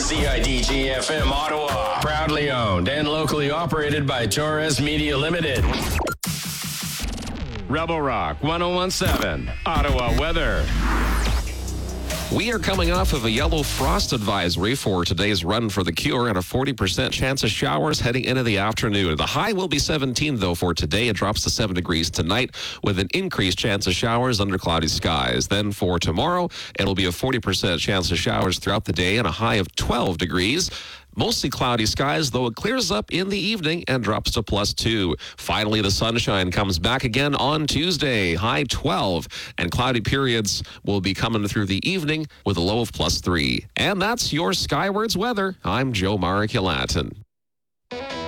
CIDG-FM Ottawa. Proudly owned and locally operated by Torres Media Limited. Rebel Rock 101.7, Ottawa weather. We are coming off of a yellow frost advisory for today's Run for the Cure and a 40% chance of showers heading into the afternoon. The high will be 17, though, for today. It drops to 7 degrees tonight with an increased chance of showers under cloudy skies. Then for tomorrow, it'll be a 40% chance of showers throughout the day and a high of 12 degrees. Mostly cloudy skies, though it clears up in the evening and drops to +2. Finally, the sunshine comes back again on Tuesday, high 12, and cloudy periods will be coming through the evening with a low of +3. And that's your Skywards weather. I'm Joe Markulatin.